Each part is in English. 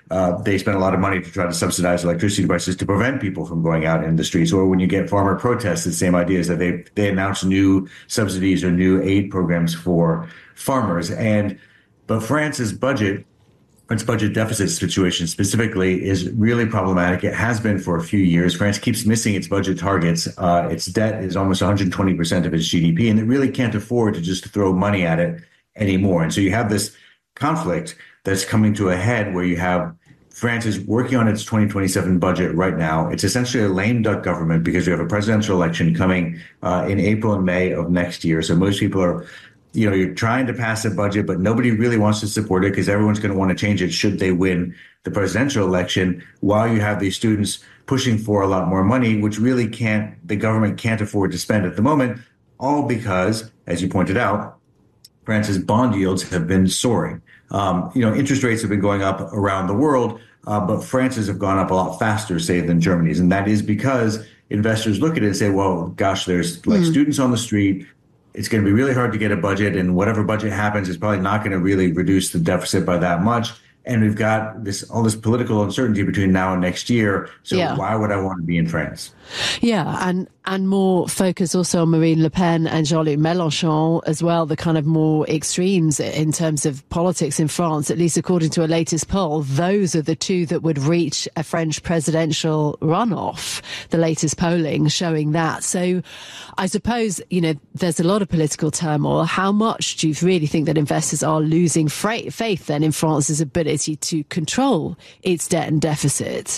they spend a lot of money to try to subsidize electricity prices to prevent people from going out in the streets. Or when you get farmer protests, the same idea is that they announce new subsidies or new aid programs for farmers. But France's budget, its budget deficit situation specifically, is really problematic. It has been for a few years. France keeps missing its budget targets. Its debt is almost 120% of its GDP, and it really can't afford to just throw money at it anymore. And so you have this conflict that's coming to a head where you have France is working on its 2027 budget right now. It's essentially a lame duck government because we have a presidential election coming in April and May of next year. So most people are, you're trying to pass a budget, but nobody really wants to support it because everyone's going to want to change it should they win the presidential election, while you have these students pushing for a lot more money, which really the government can't afford to spend at the moment, all because, as you pointed out, France's bond yields have been soaring. Interest rates have been going up around the world, but France's have gone up a lot faster, say, than Germany's. And that is because investors look at it and say, well, gosh, there's students on the street. It's going to be really hard to get a budget, and whatever budget happens is probably not going to really reduce the deficit by that much. And we've got all this political uncertainty between now and next year. So why would I want to be in France? Yeah, and more focus also on Marine Le Pen and Jean-Luc Mélenchon as well, the kind of more extremes in terms of politics in France, at least according to a latest poll. Those are the two that would reach a French presidential runoff, the latest polling showing that. So I suppose, there's a lot of political turmoil. How much do you really think that investors are losing faith then in France's ability to control its debt and deficit?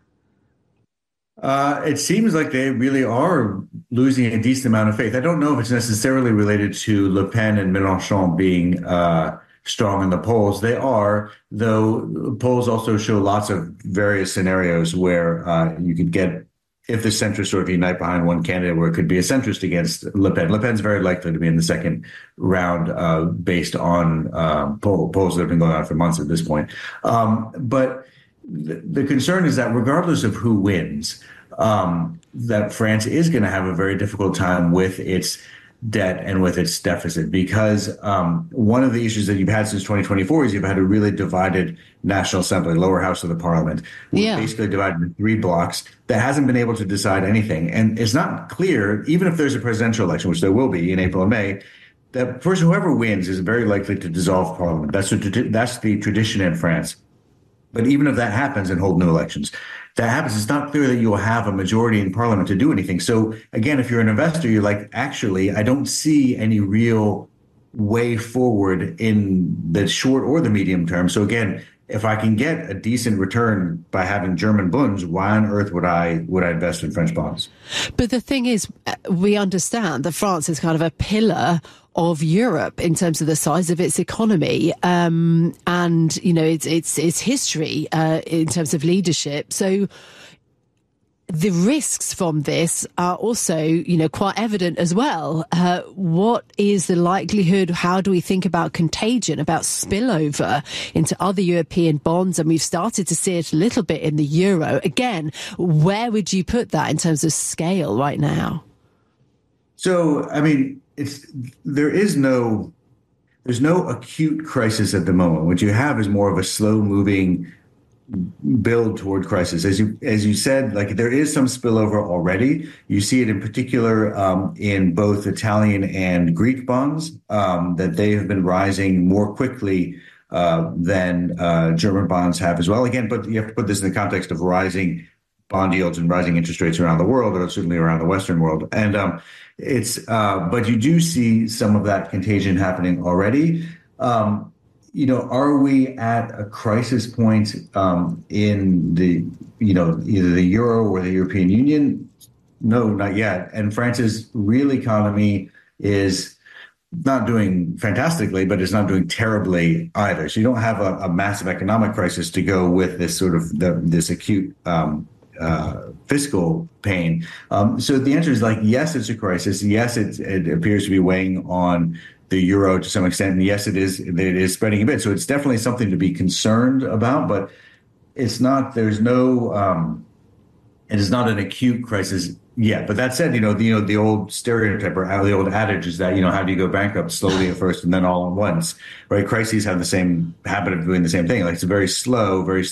It seems like they really are losing a decent amount of faith. I don't know if it's necessarily related to Le Pen and Mélenchon being strong in the polls. They are, though polls also show lots of various scenarios where you could get, if the centrists sort of unite behind one candidate, where it could be a centrist against Le Pen. Le Pen's very likely to be in the second round based on polls that have been going on for months at this point. But the concern is that regardless of who wins, that France is going to have a very difficult time with its debt and with its deficit, because one of the issues that you've had since 2024 is you've had a really divided National Assembly, lower house of the parliament, basically divided into three blocks that hasn't been able to decide anything. And it's not clear, even if there's a presidential election, which there will be in April and May, that whoever wins is very likely to dissolve parliament. That's the tradition in France. But even if that happens and hold new elections, it's not clear that you will have a majority in parliament to do anything. So again, if you're an investor, you're like, actually, I don't see any real way forward in the short or the medium term. So again, if I can get a decent return by having German bunds, why on earth would I invest in French bonds? But the thing is, we understand that France is kind of a pillar of Europe in terms of the size of its economy, and its history in terms of leadership. So the risks from this are also, quite evident as well. What is the likelihood? How do we think about contagion, about spillover into other European bonds? And we've started to see it a little bit in the euro. Again, where would you put that in terms of scale right now? So, I mean, there's no acute crisis at the moment. What you have is more of a slow moving build toward crisis. As you said, like, there is some spillover already. You see it in particular in both Italian and Greek bonds, that they have been rising more quickly than German bonds have as well. Again, but you have to put this in the context of rising bond yields and rising interest rates around the world, or certainly around the Western world. And but you do see some of that contagion happening already. Are we at a crisis point in the, either the euro or the European Union? No, not yet. And France's real economy is not doing fantastically, but it's not doing terribly either. So you don't have a massive economic crisis to go with this sort of this acute fiscal pain. So the answer is, like, yes, it's a crisis. Yes, it appears to be weighing on the euro to some extent. And yes, it is spreading a bit. So it's definitely something to be concerned about, but it's not, it is not an acute crisis yet. But that said, the old stereotype or the old adage is that, how do you go bankrupt? Slowly at first and then all at once, right? Crises have the same habit of doing the same thing. Like, it's a very slow